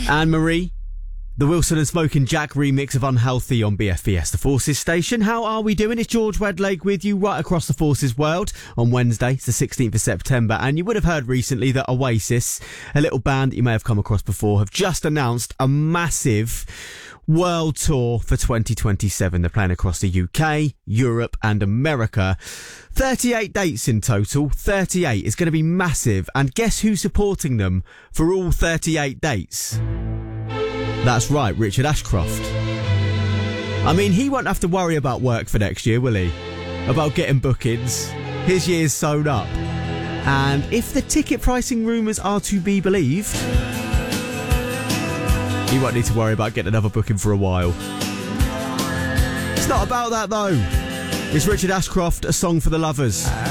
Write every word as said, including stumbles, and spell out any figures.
Anne-Marie, the Wilson and Smoking Jack remix of Unhealthy on B F B S, the Forces station. How are we doing? It's George Wedlake with you right across the Forces world on Wednesday. It's the sixteenth of September, and you would have heard recently that Oasis, a little band that you may have come across before, have just announced a massive world tour for twenty twenty-seven. They're playing across the U K, Europe and America. thirty-eight dates in total. thirty-eight is going to be massive. And guess who's supporting them for all thirty-eight dates? That's right, Richard Ashcroft. I mean, he won't have to worry about work for next year, will he? About getting bookings. His year's sewn up. And if the ticket pricing rumours are to be believed, he won't need to worry about getting another booking for a while. It's not about that, though. It's Richard Ashcroft, A Song for the Lovers.